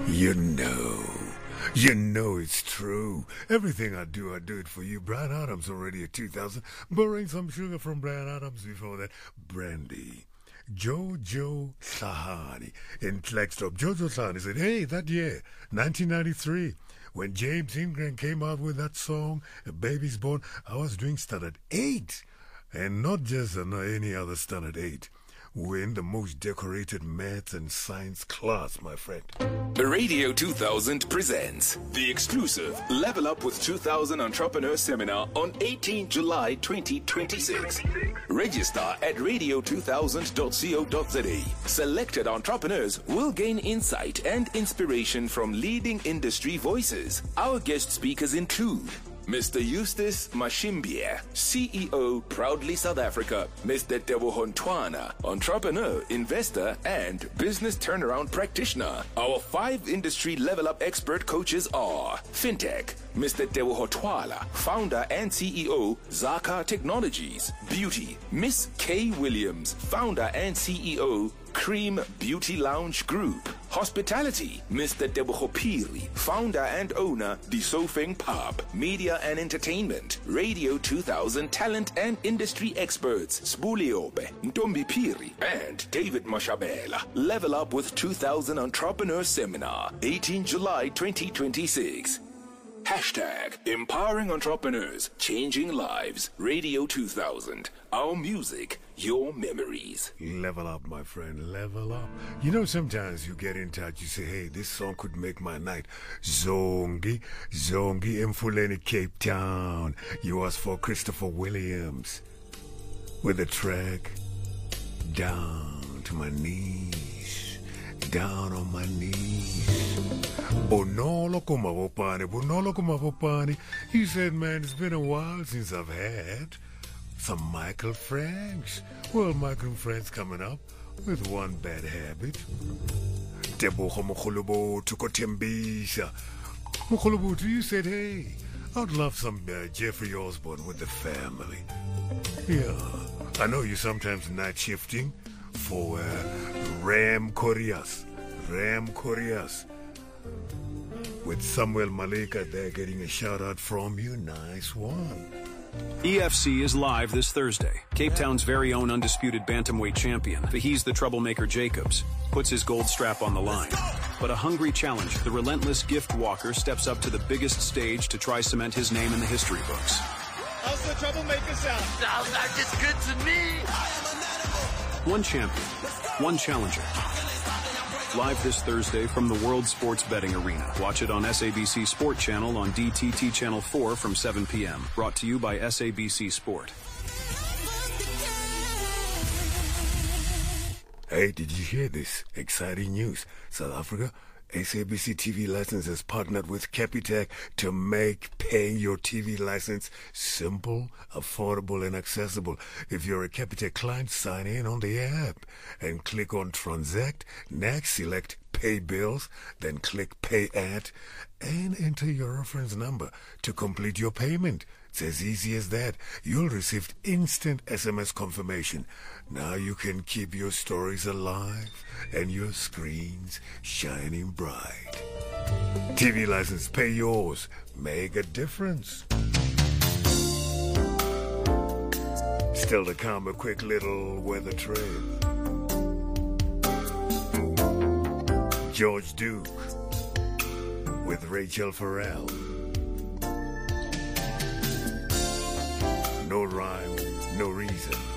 You know it's true. Everything I do it for you. Bryan Adams already at 2000. Borrowing some sugar from Bryan Adams before that. Brandy. Jojo Sahani in Flagstop. Jojo Sahani said, hey, that year, 1993, when James Ingram came out with that song, A Baby's Born, I was doing Standard 8. And not just any other Standard 8. We're in the most decorated maths and science class, my friend. Radio 2000 presents the exclusive Level Up with 2000 Entrepreneur Seminar on 18 July 2026. Register at radio2000.co.za. Selected entrepreneurs will gain insight and inspiration from leading industry voices. Our guest speakers include Mr. Eustace Mashimbie, CEO, Proudly South Africa. Mr. Teboho Ntwana, entrepreneur, investor, and business turnaround practitioner. Our 5 industry level up expert coaches are FinTech, Mr. Teboho Ntwana, founder and CEO, Zaka Technologies. Beauty, Miss Kay Williams, founder and CEO, Cream Beauty Lounge Group. Hospitality, Mr. Teboho Phiri, founder and owner, The Sofeng Pub. Media and entertainment, Radio 2000 talent and industry experts, Sbuliobe, Ntombi Phiri, and David Mashabela. Level Up with 2000 Entrepreneur Seminar, 18 July 2026. Hashtag Empowering Entrepreneurs, Changing Lives. Radio 2000. Our music, your memories. Level up, my friend, level up. You know, sometimes you get in touch, you say, hey, this song could make my night. Zongi, Mfuleni, Cape Town. You asked for Christopher Williams with the track Down to My Knees. Down on my knees. Bonolo Kumavopani. He said, man, it's been a while since I've had some Michael Franks. Well, Michael Franks coming up with One Bad Habit. Teboho Mokholobo Tukotembisha. Mokholobo, you said, hey, I'd love some Jeffrey Osborne with the family. Yeah, I know you sometimes night shifting for Ram Koreas. With Samuel Malika there getting a shout out from you. Nice one. EFC is live this Thursday. Cape Town's very own undisputed bantamweight champion, He's the Troublemaker Jacobs, puts his gold strap on the line. But a hungry challenger, the relentless Gift Walker, steps up to the biggest stage to try cement his name in the history books. How's the Troublemaker sound? Sounds like it's good to me. One champion, one challenger. Live this Thursday from the World Sports Betting Arena. Watch it on SABC Sport Channel on DTT Channel 4 from 7 p.m. Brought to you by SABC Sport. Hey, did you hear this? Exciting news. South Africa, SABC TV license has partnered with Capitec to make paying your TV license simple, affordable, and accessible. If you're a Capitec client, sign in on the app and click on Transact. Next, select Pay Bills, then click Pay At, and enter your reference number to complete your payment. It's as easy as that. You'll receive instant SMS confirmation. Now you can keep your stories alive and your screens shining bright. TV license, pay yours. Make a difference. Still to come, a quick little weather trail. George Duke with Rachel Farrell. No rhyme, no reason.